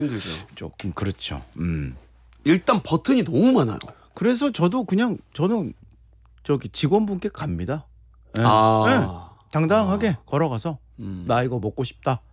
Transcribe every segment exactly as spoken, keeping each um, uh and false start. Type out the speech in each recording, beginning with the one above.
힘들죠. 조금 그렇죠. 음. 일단 버튼이 너무 많아요. 그래서 저도 그냥 저는 저기 직원분께 갑니다. 네. 아. 네. 당당하게 아. 걸어가서 음. 나 이거 먹고 싶다.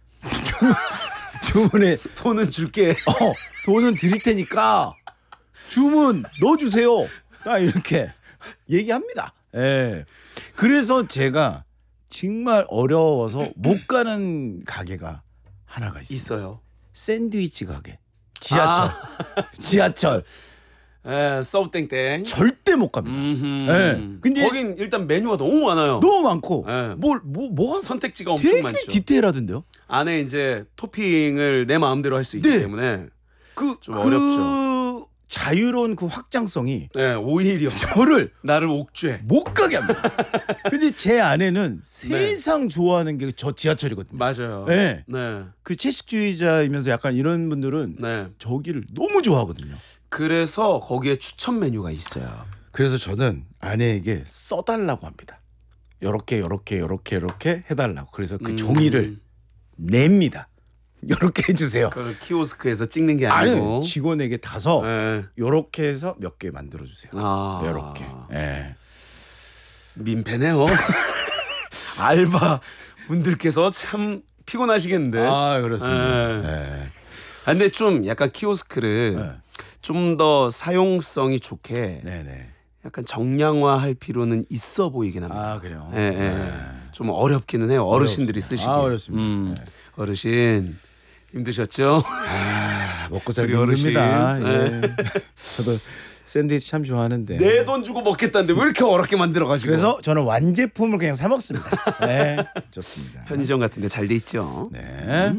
주문에 돈은 줄게. 어, 돈은 드릴 테니까 주문 넣어주세요. 딱 이렇게 얘기합니다. 예. 그래서 제가 정말 어려워서 못 가는 가게가 하나가 있어요. 있어요. 샌드위치 가게. 지하철. 아. 지하철. 에, 쏘땡땡. 절대 못 갑니다. 음흠. 예. 근데 거긴 일단 메뉴가 너무 많아요. 너무 많고 예. 뭘 뭐 뭐가 선택지가 엄청 되게 많죠. 디테일하던데요. 안에 이제 토핑을 내 마음대로 할 수 있기 네. 때문에 그, 좀 그 어렵죠. 자유로운 그 확장성이 네, 오히려 저를 나를 옥죄. 못 가게 합니다. 근데 제 아내는 세상 좋아하는 게 저 지하철이거든요. 맞아요. 네. 네. 그 채식주의자이면서 약간 이런 분들은 네. 저기를 너무 좋아하거든요. 그래서 거기에 추천 메뉴가 있어요. 그래서 저는 아내에게 써달라고 합니다. 요렇게 요렇게 요렇게 요렇게 해달라고. 그래서 그 음. 종이를 냅니다. 요렇게 해주세요. 그걸 키오스크에서 찍는 게 아니고 아니, 직원에게 다서 네. 요렇게 해서 몇 개 만들어주세요. 아. 요렇게. 예. 민폐네요. 알바 분들께서 참 피곤하시겠는데. 아 그렇습니다. 네. 예. 아, 근데 좀 약간 키오스크를 네. 좀 더 사용성이 좋게 네네. 약간 정량화할 필요는 있어 보이긴 합니다. 아 그래요. 예, 예. 네. 좀 어렵기는 해요. 어르신들이 어렵습니다. 쓰시기. 아, 어렵습니다. 음, 네. 어르신 힘드셨죠? 아 먹고 살기 우리 어르신. 힘듭니다. 네. 예. 저도 샌드위치 참 좋아하는데. 내 돈 주고 먹겠다는데 왜 이렇게 어렵게 만들어가지고? 그래서 저는 완제품을 그냥 사 먹습니다. 네, 좋습니다. 편의점 같은데 잘 돼 있죠. 네.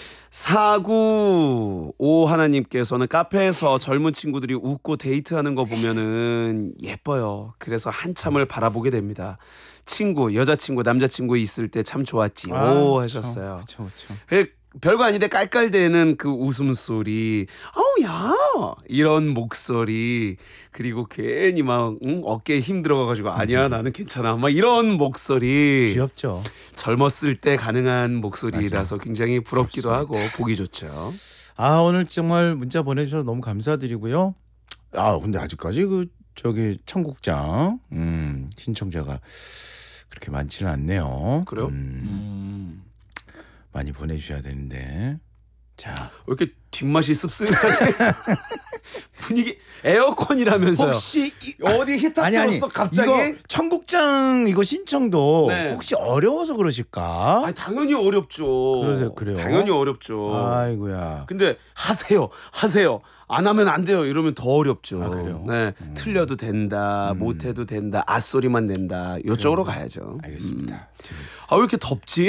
사구오 하나님께서는 카페에서 젊은 친구들이 웃고 데이트하는 거 보면은 예뻐요. 그래서 한참을 바라보게 됩니다. 친구, 여자친구, 남자친구 있을 때 참 좋았지. 아, 오 그쵸, 하셨어요. 그렇죠, 그렇죠. 그 별거 아닌데 깔깔대는 그 웃음소리, 아우 야 이런 목소리, 그리고 괜히 막 응? 어깨에 힘 들어가가지고 아니야 나는 괜찮아 막 이런 목소리, 귀엽죠. 젊었을 때 가능한 목소리라서 굉장히 부럽기도 하고 보기 좋죠. 아 오늘 정말 문자 보내주셔서 너무 감사드리고요. 아 근데 아직까지 그 저기 청국장 음, 신청자가 그렇게 많지는 않네요. 그래요? 음, 음. 많이 보내주셔야 되는데. 자 왜 이렇게 뒷맛이 씁쓸하게 분위기 에어컨이라면서요. 혹시 이, 어디 히터 아니 아니 틀었어 갑자기? 이거 청국장 이거 신청도 네. 혹시 어려워서 그러실까? 아 당연히 어렵죠. 그러세요, 그래요? 당연히 어렵죠. 아이고야. 근데 하세요, 하세요. 안 하면 안 돼요. 이러면 더 어렵죠. 아, 그래요? 네, 음. 틀려도 된다, 음. 못해도 된다, 앗소리만 낸다. 이쪽으로 가야죠. 알겠습니다. 음. 아 왜 이렇게 덥지?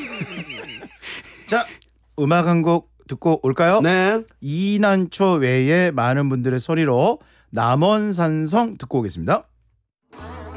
자 음악 한 곡 듣고 올까요? 네. 이난초 외에 많은 분들의 소리로 남원산성 듣고 오겠습니다.